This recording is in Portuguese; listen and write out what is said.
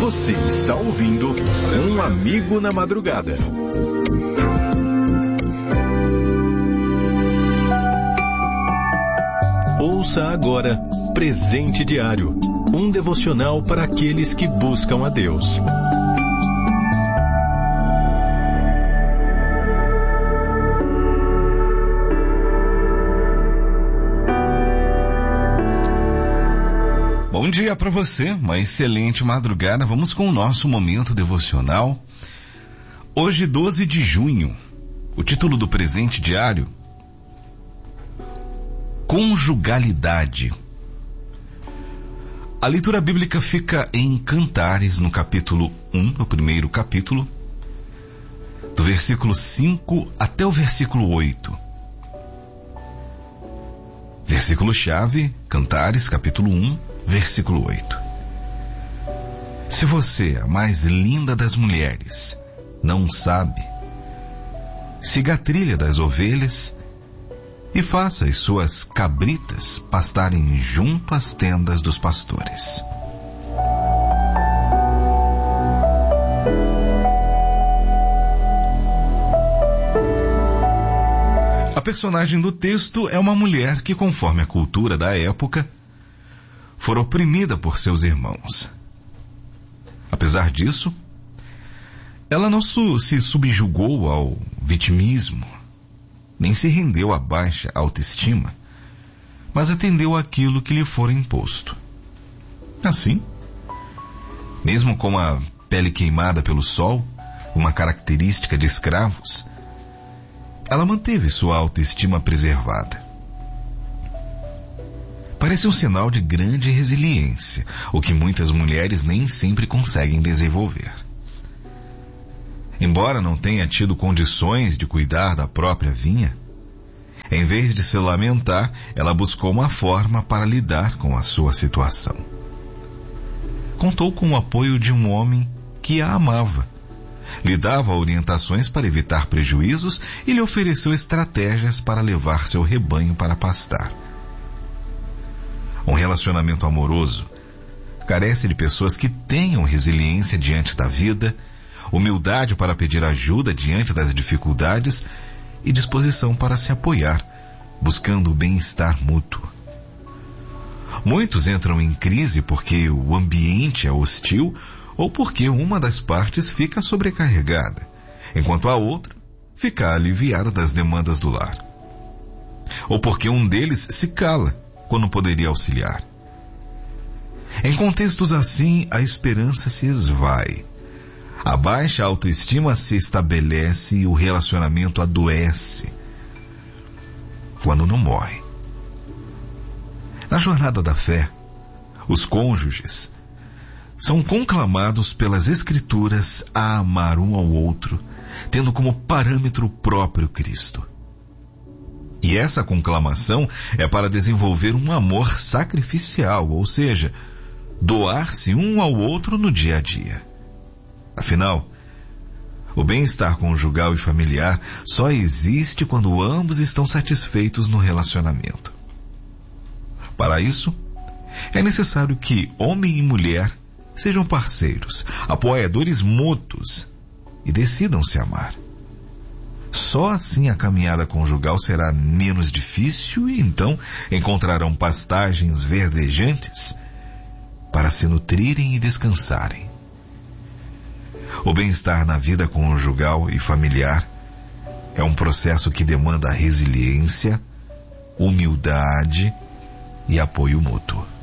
Você está ouvindo Um Amigo na Madrugada. Ouça agora Presente Diário, um devocional para aqueles que buscam a Deus. Bom dia para você, uma excelente madrugada. Vamos com o nosso momento devocional. Hoje, 12 de junho, o título do Presente Diário: Conjugalidade. A leitura bíblica fica em Cantares, no capítulo 1, no primeiro capítulo, do versículo 5 até o versículo 8. Versículo-chave, Cantares, capítulo 1, versículo 8. Se você, a mais linda das mulheres, não sabe, siga a trilha das ovelhas e faça as suas cabritas pastarem junto às tendas dos pastores. A personagem do texto é uma mulher que, conforme a cultura da época, fora oprimida por seus irmãos. Apesar disso, ela não se subjugou ao vitimismo, nem se rendeu à baixa autoestima, mas atendeu àquilo que lhe fora imposto. Assim, mesmo com a pele queimada pelo sol, uma característica de escravos, ela manteve sua autoestima preservada. Parece um sinal de grande resiliência, o que muitas mulheres nem sempre conseguem desenvolver. Embora não tenha tido condições de cuidar da própria vinha, em vez de se lamentar, ela buscou uma forma para lidar com a sua situação. Contou com o apoio de um homem que a amava, lhe dava orientações para evitar prejuízos e lhe ofereceu estratégias para levar seu rebanho para pastar. Um relacionamento amoroso carece de pessoas que tenham resiliência diante da vida, humildade para pedir ajuda diante das dificuldades e disposição para se apoiar, buscando o bem-estar mútuo. Muitos entram em crise porque o ambiente é hostil ou porque uma das partes fica sobrecarregada, enquanto a outra fica aliviada das demandas do lar. Ou porque um deles se cala quando poderia auxiliar. Em contextos assim, a esperança se esvai. A baixa autoestima se estabelece e o relacionamento adoece quando não morre. Na jornada da fé, os cônjuges são conclamados pelas Escrituras a amar um ao outro, tendo como parâmetro o próprio Cristo. E essa conclamação é para desenvolver um amor sacrificial, ou seja, doar-se um ao outro no dia a dia. Afinal, o bem-estar conjugal e familiar só existe quando ambos estão satisfeitos no relacionamento. Para isso, é necessário que homem e mulher sejam parceiros, apoiadores mútuos e decidam se amar. Só assim a caminhada conjugal será menos difícil e então encontrarão pastagens verdejantes para se nutrirem e descansarem. O bem-estar na vida conjugal e familiar é um processo que demanda resiliência, humildade e apoio mútuo.